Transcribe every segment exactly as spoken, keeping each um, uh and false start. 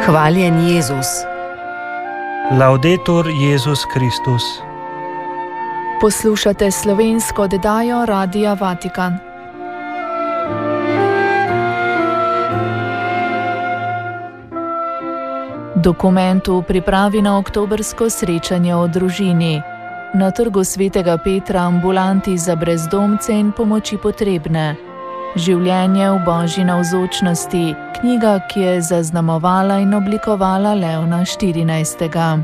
Hvaljen Jezus. Laudetur Jezus Kristus. Poslušate slovensko oddajo Radia Vatikan. Dokument v pripravi na oktobrsko srečanje o družini. Na trgu Svetega Petra ambulanti za brezdomce in pomoči potrebne. Življenje v Božji navzočnosti, knjiga, ki je zaznamovala in oblikovala Leona štirinajstega.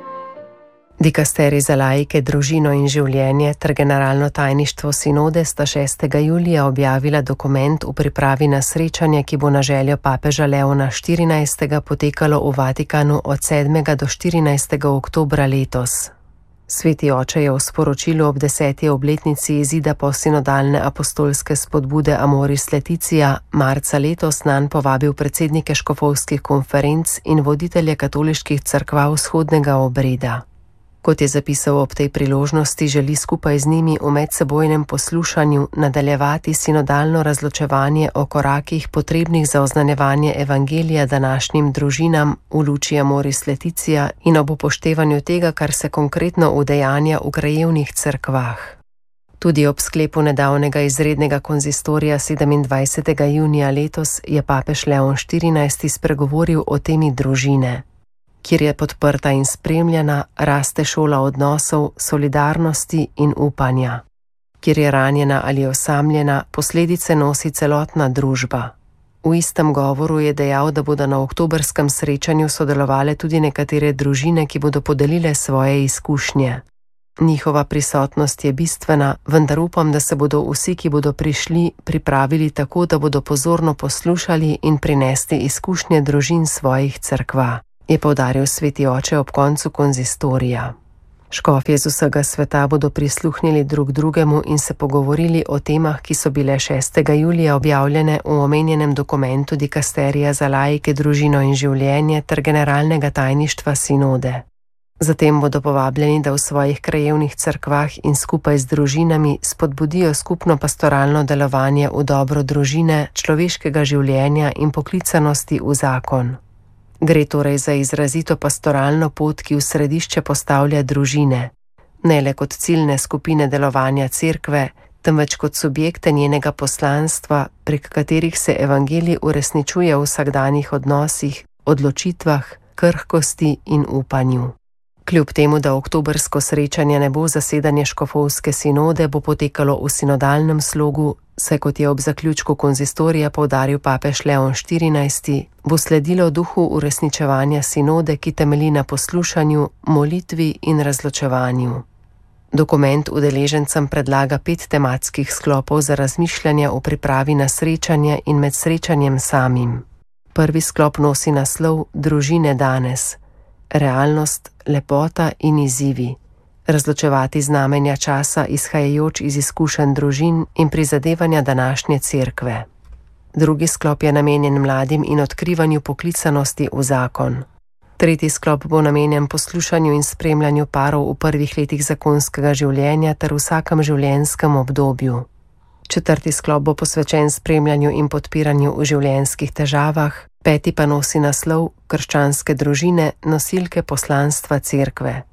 Dikasterij za laike, družino in življenje ter generalno tajništvo sinode sta šestega julija objavila dokument v pripravi na srečanje, ki bo na željo papeža Leona štirinajstega potekalo v Vatikanu od sedmega do štirinajstega oktobra letos. Sveti oče je v sporočilu ob deseti obletnici izida posinodalne apostolske spodbude Amoris Laetitia marca letos nanj povabil predsednike škofovskih konferenc in voditelje katoliških cerkva vzhodnega obreda. Kot je zapisal ob tej priložnosti, želi skupaj z njimi v medsebojnem poslušanju nadaljevati sinodalno razločevanje o korakih potrebnih za oznanjevanje evangelija današnjim družinam v luči Amoris Laetitia in ob upoštevanju tega, kar se konkretno udejanja v krajevnih cerkvah. Tudi ob sklepu nedavnega izrednega konzistorija sedemindvajsetega junija letos je papež Leon štirinajsti spregovoril o temi družine. Kjer je podprta in spremljana, raste šola odnosov, solidarnosti in upanja. Kjer je ranjena ali osamljena, posledice nosi celotna družba. V istem govoru je dejal, da bodo na oktobrskem srečanju sodelovale tudi nekatere družine, ki bodo podelile svoje izkušnje. Njihova prisotnost je bistvena, vendar upam, da se bodo vsi, ki bodo prišli, pripravili tako, da bodo pozorno poslušali in prinesli izkušnje družin svojih cerkva, je poudaril sveti oče ob koncu konzistorija. Škofje z vsega sveta bodo prisluhnili drug drugemu in se pogovorili o temah, ki so bile šestega julija objavljene v omenjenem dokumentu Dikasterija za laike, družino in življenje ter generalnega tajništva sinode. Zatem bodo povabljeni, da v svojih krajevnih cerkvah in skupaj z družinami spodbudijo skupno pastoralno delovanje v dobro družine, človeškega življenja in poklicanosti v zakon. Gre torej za izrazito pastoralno pot, ki v središče postavlja družine, ne le kot ciljne skupine delovanja cerkve, temveč kot subjekte njenega poslanstva, prek katerih se evangelij uresničuje v vsakdanjih odnosih, odločitvah, krhkosti in upanju. Kljub temu, da oktobrsko srečanje ne bo zasedanje škofovske sinode, bo potekalo v sinodalnem slogu, saj kot je ob zaključku konzistorija poudaril papež Leon štirinajsti, bo sledilo duhu uresničevanja sinode, ki temelji na poslušanju, molitvi in razločevanju. Dokument udeležencem predlaga pet tematskih sklopov za razmišljanje o pripravi na srečanje in med srečanjem samim. Prvi sklop nosi naslov Družine danes. Realnost, lepota in izzivi. Razločevati znamenja časa, izhajajoč iz izkušenj družin in prizadevanja današnje cerkve. Drugi sklop je namenjen mladim in odkrivanju poklicanosti v zakon. Tretji sklop bo namenjen poslušanju in spremljanju parov v prvih letih zakonskega življenja ter vsakem življenjskem obdobju. Četrti sklop bo posvečen spremljanju in podpiranju v življenjskih težavah, peti pa nosi naslov Krščanske družine, nosilke poslanstva cerkve.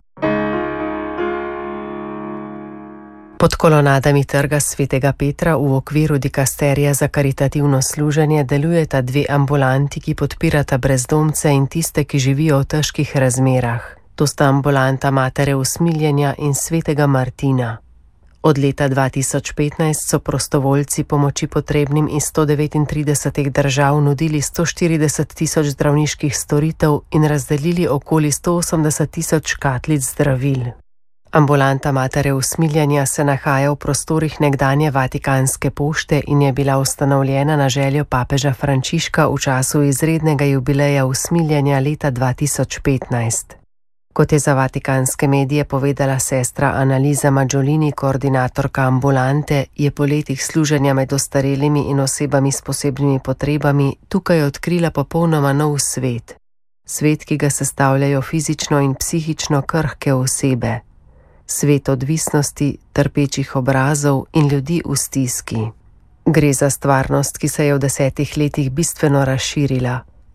Pod kolonadami trga Svetega Petra v okviru Dikasterija za karitativno služenje delujeta dve ambulanti, ki podpirata brezdomce in tiste, ki živijo v težkih razmerah. To sta ambulanta Matere usmiljenja in Svetega Martina. Od leta dva tisoč petnajst so prostovoljci pomoči potrebnim iz sto devetintridesetih držav nudili sto štirideset tisoč zdravniških storitev in razdelili okoli sto osemdeset tisoč škatlic zdravil. Ambulanta Matere usmiljenja se nahaja v prostorih nekdanje Vatikanske pošte in je bila ustanovljena na željo papeža Frančiška v času izrednega jubileja usmiljenja leta dva tisoč petnajst. Kot je za vatikanske medije povedala sestra Annalisa Maggiolini, koordinatorka ambulante, je po letih služenja med ostarelimi in osebami s posebnimi potrebami tukaj odkrila popolnoma nov svet. Svet, ki ga sestavljajo fizično in psihično krhke osebe. Svet odvisnosti, trpečih obrazov in ljudi v stiski. Gre za stvarnost, ki se je v desetih letih bistveno razširila.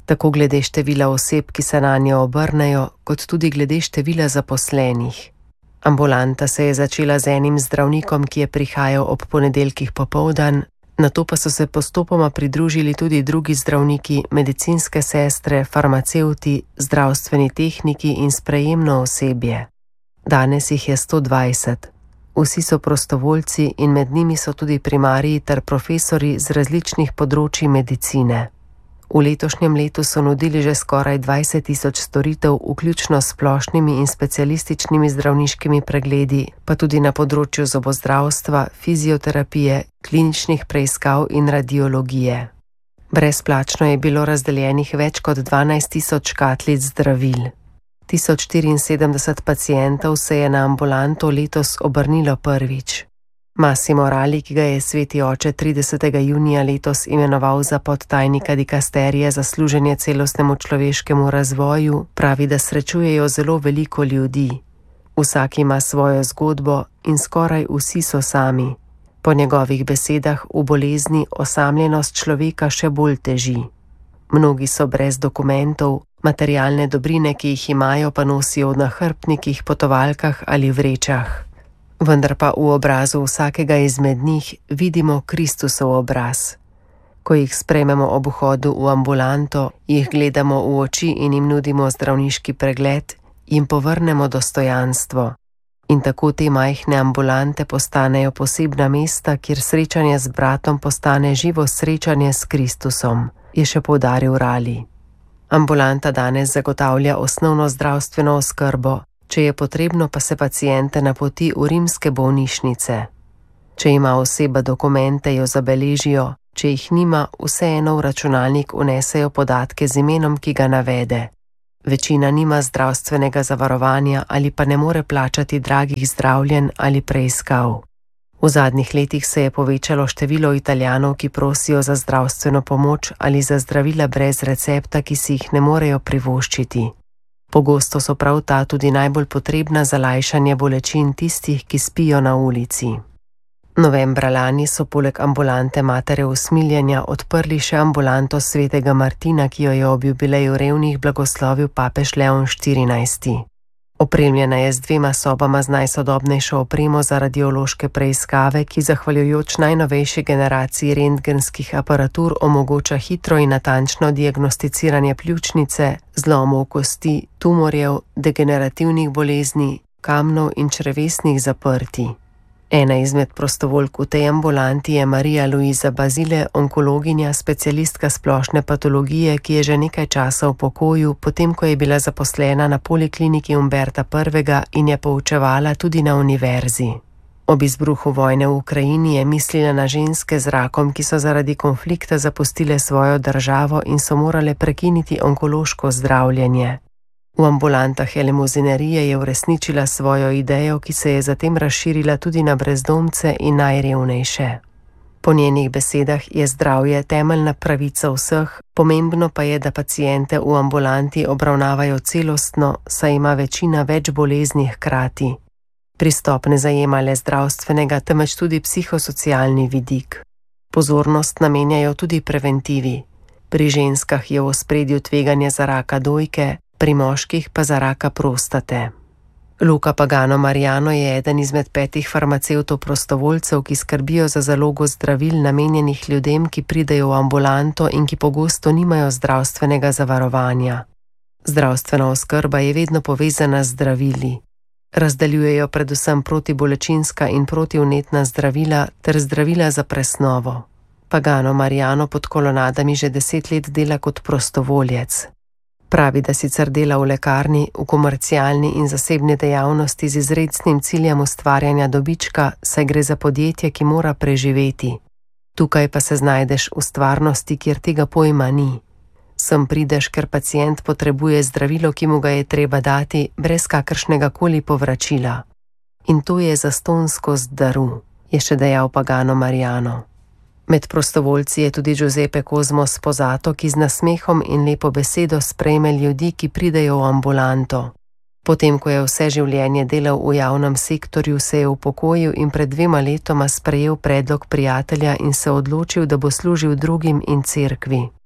tako glede števila oseb, ki se na njo obrnejo, kot tudi glede števila zaposlenih. Ambulanta se je začela z enim zdravnikom, ki je prihajal ob ponedeljkih popoldan, nato pa so se postopoma pridružili tudi drugi zdravniki, medicinske sestre, farmacevti, zdravstveni tehniki in sprejemno osebje. Danes jih je sto dvajset. Vsi so prostovoljci in med njimi so tudi primariji ter profesori z različnih področji medicine. V letošnjem letu so nudili že skoraj dvajset tisoč storitev, vključno s splošnimi in specialističnimi zdravniškimi pregledi, pa tudi na področju zobozdravstva, fizioterapije, kliničnih preiskav in radiologije. Brezplačno je bilo razdeljenih več kot dvanajst tisoč škatlic zdravil. tisoč štiriinsedemdeset pacientov se je na ambulanto letos obrnilo prvič. Massimo Rali, ki ga je sveti oče tridesetega junija letos imenoval za podtajnika dikasterije za služenje celostnemu človeškemu razvoju, pravi, da srečujejo zelo veliko ljudi. Vsak ima svojo zgodbo in skoraj vsi so sami. Po njegovih besedah v bolezni osamljenost človeka še bolj teži. Mnogi so brez dokumentov, materialne dobrine, ki jih imajo, pa nosijo v nahrbtnikih, potovalkah ali vrečah. Vendar pa v obrazu vsakega izmed njih vidimo Kristusov obraz. Ko jih sprejmemo ob vhodu v ambulanto, jih gledamo v oči in jim nudimo zdravniški pregled, jim povrnemo dostojanstvo. In tako te majhne ambulante postanejo posebna mesta, kjer srečanje z bratom postane živo srečanje s Kristusom, je še poudaril Rali. Ambulanta danes zagotavlja osnovno zdravstveno oskrbo, če je potrebno, pa se paciente napoti v rimske bolnišnice. Če ima oseba dokumente, jo zabeležijo, če jih nima, vseeno v računalnik vnesejo podatke z imenom, ki ga navede. Večina nima zdravstvenega zavarovanja ali pa ne more plačati dragih zdravljenj ali preiskav. V zadnjih letih se je povečalo število Italijanov, ki prosijo za zdravstveno pomoč ali za zdravila brez recepta, ki si jih ne morejo privoščiti. Pogosto so prav ta tudi najbolj potrebna za lajšanje bolečin tistih, ki spijo na ulici. Novembra lani so poleg ambulante Matere usmiljenja odprli še ambulanto svetega Martina, ki jo je ob jubileju revnih blagoslovil papež Leon štirinajsti. Opremljena je z dvema sobama z najsodobnejšo opremo za radiološke preiskave, ki zahvaljujoč najnovejši generaciji rentgenskih aparatur omogoča hitro in natančno diagnosticiranje pljučnice, zlomov kosti, tumorjev, degenerativnih bolezni, kamnov in črevesnih zaprti. Ena izmed prostovoljk v tej ambulanti je Marija Luisa Bazile, onkologinja, specialistka splošne patologije, ki je že nekaj časa v pokoju, potem ko je bila zaposlena na polikliniki Umberta prvega in je poučevala tudi na univerzi. Ob izbruhu vojne v Ukrajini je mislila na ženske z rakom, ki so zaradi konflikta zapustile svojo državo in so morale prekiniti onkološko zdravljenje. V ambulantah elemuzinerije je uresničila svojo idejo, ki se je zatem razširila tudi na brezdomce in najrevnejše. Po njenih besedah je zdravje temeljna pravica vseh, pomembno pa je, da paciente v ambulanti obravnavajo celostno, saj ima večina več bolezni hkrati. Pristop ne zajema le zdravstvenega, temveč tudi psihosocialni vidik. Pozornost namenjajo tudi preventivi. Pri ženskah je v ospredju tveganje za raka dojke, pri moških pa za raka prostate. Luca Pagano Mariano je eden izmed petih farmacevtov prostovoljcev, ki skrbijo za zalogo zdravil namenjenih ljudem, ki pridejo v ambulanto in ki pogosto nimajo zdravstvenega zavarovanja. Zdravstvena oskrba je vedno povezana z zdravili. Razdeljujejo predvsem protibolečinska in protivnetna zdravila ter zdravila za presnovo. Pagano Mariano pod kolonadami že deset let dela kot prostovoljec. Pravi, da sicer dela v lekarni, v komercialni in zasebni dejavnosti z izrecnim ciljem ustvarjanja dobička, saj gre za podjetje, ki mora preživeti. Tukaj pa se znajdeš v stvarnosti, kjer tega pojma ni. Sem prideš, ker pacient potrebuje zdravilo, ki mu ga je treba dati, brez kakršnega koli povračila. In to je zastonskost daru, je še dejal Pagano Mariano. Med prostovoljci je tudi Giuseppe Cosmo Sposato, ki z nasmehom in lepo besedo sprejme ljudi, ki pridejo v ambulanto. Potem, ko je vse življenje delal v javnem sektorju, se je upokojil in pred dvema letoma sprejel predlog prijatelja in se odločil, da bo služil drugim in cerkvi.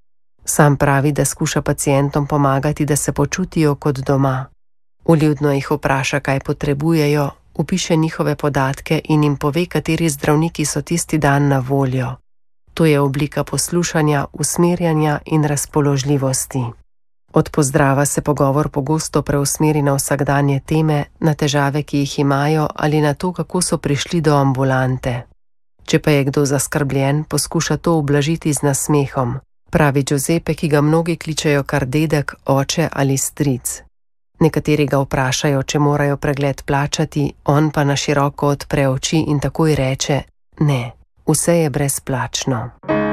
Sam pravi, da skuša pacientom pomagati, da se počutijo kot doma. Vljudno jih vpraša, kaj potrebujejo, upiše njihove podatke in jim pove, kateri zdravniki so tisti dan na voljo. To je oblika poslušanja, usmerjanja in razpoložljivosti. Od pozdrava se pogovor pogosto preusmeri na vsakdanje teme, na težave, ki jih imajo ali na to, kako so prišli do ambulante. Če pa je kdo zaskrbljen, poskuša to ublažiti z nasmehom, pravi Giuseppe, ki ga mnogi kličejo kar dedek, oče ali stric. Nekateri ga vprašajo, če morajo pregled plačati, on pa na široko odpre oči in takoj reče: ne, vse je brezplačno.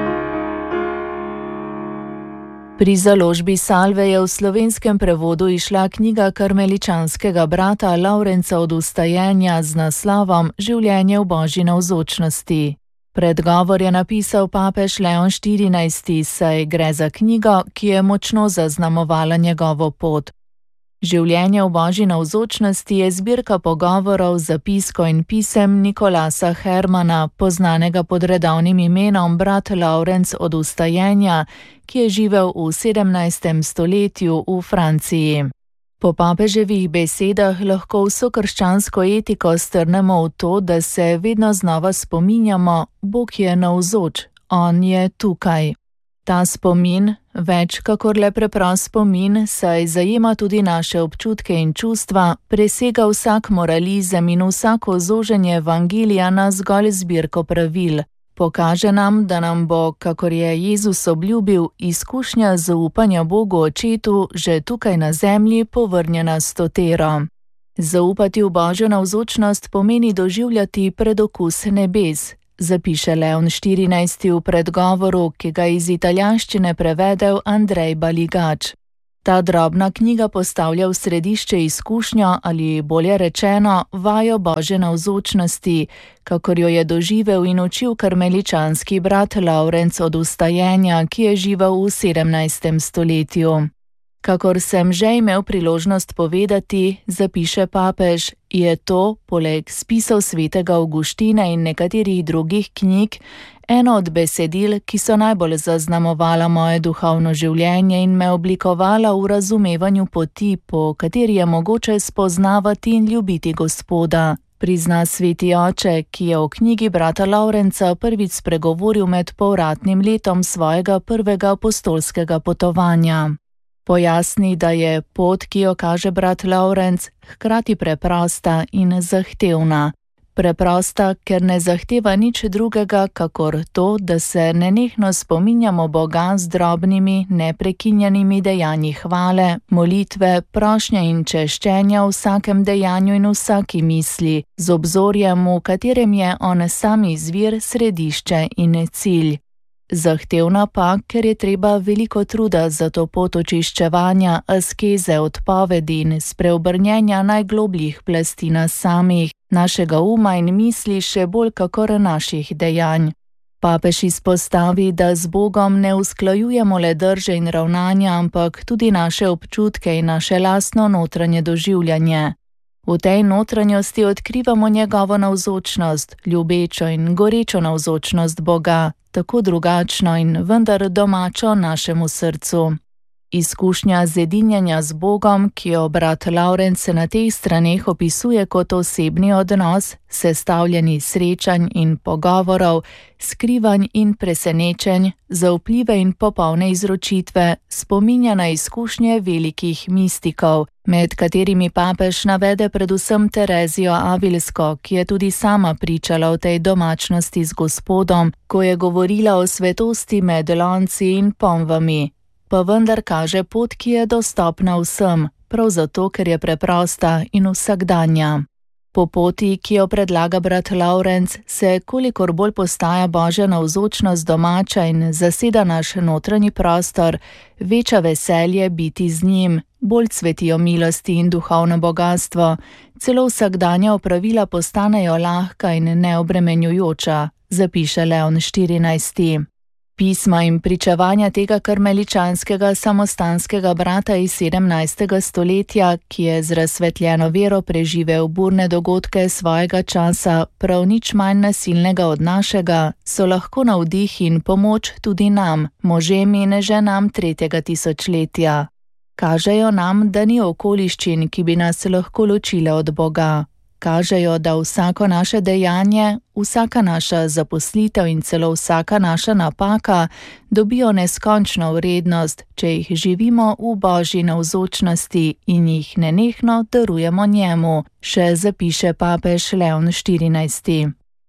Pri založbi Salve je v slovenskem prevodu izšla knjiga karmeličanskega brata Laurenca od Vstajenja z naslovom Življenje v Božji navzočnosti. Predgovor je napisal papež Leon štirinajsti, saj gre za knjigo, ki je močno zaznamovala njegovo pot. Življenje v Božji navzočnosti je zbirka pogovorov, zapiskov in pisem Nikolasa Hermana, poznanega pod redovnim imenom brat Laurenc od Vstajenja, ki je živel v sedemnajstem stoletju v Franciji. Po papeževih besedah lahko vso krščansko etiko strnemo v to, da se vedno znova spominjamo: Bog je navzoč, on je tukaj. Ta spomin, več kakor le preprost spomin, saj zajema tudi naše občutke in čustva, presega vsak moralizem in vsako zoženje evangelija na zgolj zbirko pravil. Pokaže nam, da nam bo, kakor je Jezus obljubil, izkušnja zaupanja Bogu Očetu že tukaj na zemlji povrnjena stotero. Zaupati v Božjo navzočnost pomeni doživljati predokus nebes, zapiše Leon štirinajsti v predgovoru, ki ga iz italijanščine prevedel Andrej Baligač. Ta drobna knjiga postavlja v središče izkušnjo ali bolje rečeno vajo Božje navzočnosti, kakor jo je doživel in učil karmeličanski brat Laurenc od Vstajenja, ki je živel v sedemnajstem stoletju. Kakor sem že imel priložnost povedati, zapiše papež, je to, poleg spisov svetega Avguština in nekaterih drugih knjig, eno od besedil, ki so najbolj zaznamovala moje duhovno življenje in me oblikovala v razumevanju poti, po kateri je mogoče spoznavati in ljubiti Gospoda, prizna sveti oče, ki je o knjigi brata Laurenca prvič spregovoril med povratnim letom svojega prvega apostolskega potovanja. Pojasni, da je pot, ki jo kaže brat Laurenc, hkrati preprosta in zahtevna. Preprosta, ker ne zahteva nič drugega, kakor to, da se nenehno spominjamo Boga z drobnimi, neprekinjenimi dejanji hvale, molitve, prošnje in češčenja v vsakem dejanju in vsaki misli, z obzorjem, v katerem je on sam izvir, središče in cilj. Zahtevna pa, ker je treba veliko truda za to pot očiščevanja, askeze, odpovedi in spreobrnjenja najglobljih plasti nas samih, našega uma in misli še bolj kakor naših dejanj. Papež izpostavi, da z Bogom ne usklajujemo le drže in ravnanja, ampak tudi naše občutke in naše lastno notranje doživljanje. V tej notranjosti odkrivamo njegovo navzočnost, ljubečo in gorečo navzočnost Boga, tako drugačno in vendar domačo našemu srcu. Izkušnja zedinjenja z Bogom, ki jo brat Laurenc na teh straneh opisuje kot osebni odnos, sestavljen iz srečanj in pogovorov, skrivanj in presenečenj, zaupljive in popolne izročitve, spominja na izkušnje velikih mistikov, med katerimi papež navede predvsem Terezijo Avilsko, ki je tudi sama pričala o tej domačnosti z Gospodom, ko je govorila o svetosti med lonci in pomvami. Pa vendar kaže pot, ki je dostopna vsem, prav zato, ker je preprosta in vsakdanja. Po poti, ki jo predlaga brat Laurenc, se kolikor bolj postaja Božja navzočnost domača in zaseda naš notranji prostor, veča veselje biti z njim, bolj cvetijo milosti in duhovno bogastvo, celo vsakdanja opravila postanejo lahka in neobremenjujoča, zapiše Leon štirinajsti. Pisma in pričevanja tega karmeličanskega samostanskega brata iz sedemnajstega stoletja, ki je z razsvetljeno vero preživel burne dogodke svojega časa, prav nič manj nasilnega od našega, so lahko navdih in pomoč tudi nam, možem in ženam tretjega tisočletja. Kažejo nam, da ni okoliščin, ki bi nas lahko ločile od Boga. Kažejo, da vsako naše dejanje, vsaka naša zaposlitev in celo vsaka naša napaka dobijo neskončno vrednost, če jih živimo v Božji navzočnosti in jih nenehno darujemo njemu, še zapiše papež Leon štirinajsti.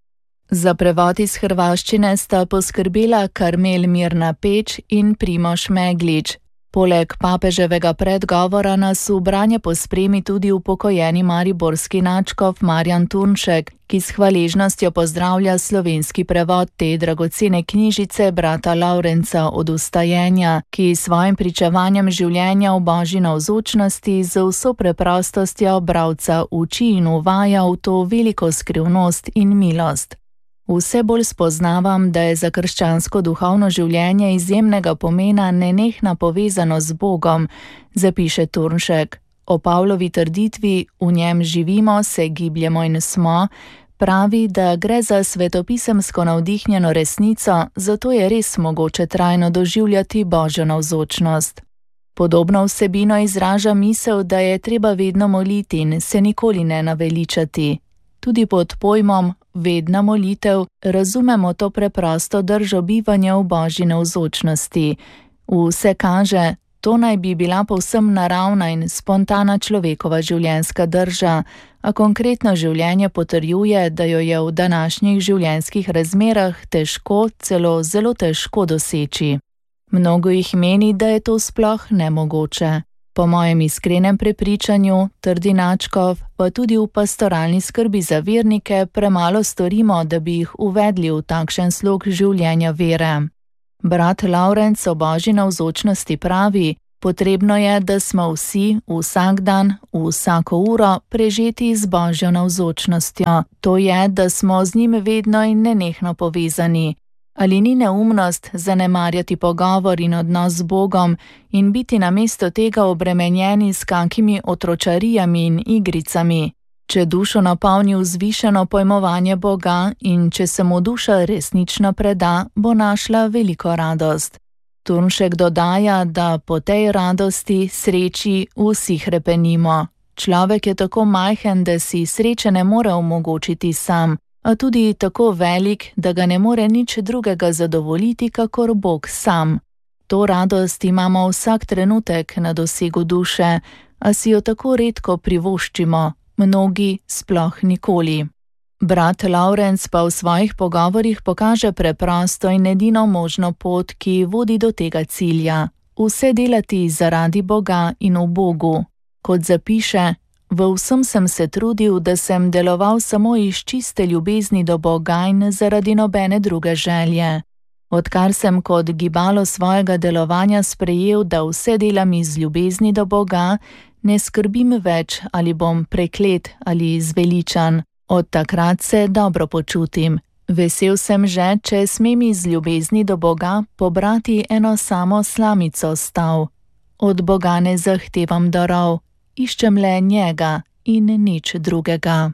Za prevod iz hrvaščine sta poskrbela Karmel Mirna Peč in Primož Meglič. Poleg papeževega predgovora nas v branje pospremi tudi upokojeni mariborski nadškof Marjan Turnšek, ki s hvaležnostjo pozdravlja slovenski prevod te dragocene knjižice brata Lavrenca Od ustajenja, ki s svojim pričevanjem življenja v Božji navzočnosti z vso preprostostjo bralca uči in uvaja v to veliko skrivnost in milost. Vse bolj spoznavam, da je za krščansko duhovno življenje izjemnega pomena nenehna povezanost z Bogom, zapiše Turnšek. O Pavlovi trditvi v njem živimo, se gibljemo in smo, pravi, da gre za svetopisemsko navdihnjeno resnico, zato je res mogoče trajno doživljati Božjo navzočnost. Podobno vsebino izraža misel, da je treba vedno moliti in se nikoli ne naveličati. Tudi pod pojmom vedna molitev razumemo to preprosto držo bivanja v Božji navzočnosti. Vse kaže, to naj bi bila povsem naravna in spontana človekova življenjska drža, a konkretno življenje potrjuje, da jo je v današnjih življenjskih razmerah težko, celo zelo težko doseči. Mnogo jih meni, da je to sploh nemogoče. Po mojem iskrenem prepričanju, trdi nadškof, pa tudi v pastoralni skrbi za vernike premalo storimo, da bi jih uvedli v takšen slog življenja vere. Brat Lavrenc o Božji navzočnosti pravi, potrebno je, da smo vsi, vsak dan, vsako uro prežeti z Božjo navzočnostjo. To je, da smo z njim vedno in nenehno povezani. Ali ni neumnost zanemarjati pogovor in odnos z Bogom in biti namesto tega obremenjeni s kakimi otročarijami in igricami? Če dušo napolni vzvišeno pojmovanje Boga in če se mu duša resnično preda, bo našla veliko radost. Turnšek dodaja, da po tej radosti, sreči vsi hrepenimo. Človek je tako majhen, da si sreče ne more omogočiti sam, a tudi tako velik, da ga ne more nič drugega zadovoljiti, kakor Bog sam. To radost imamo vsak trenutek na dosegu duše, a si jo tako redko privoščimo, mnogi sploh nikoli. Brat Lavrenc pa v svojih pogovorih pokaže preprosto in edino možno pot, ki vodi do tega cilja. Vse delati zaradi Boga in v Bogu. Kot zapiše, v vsem sem se trudil, da sem deloval samo iz čiste ljubezni do Boga in zaradi nobene druge želje. Odkar sem kot gibalo svojega delovanja sprejel, da vse delam iz ljubezni do Boga, ne skrbim več, ali bom preklet ali zveličan. Od takrat se dobro počutim. Vesel sem že, če smem iz ljubezni do Boga pobrati eno samo slamico stav. Od Boga ne zahtevam darov, iščem le njega in nič drugega.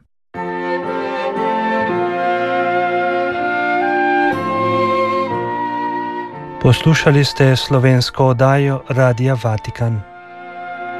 Poslušali ste slovensko oddajo Radia Vatikan.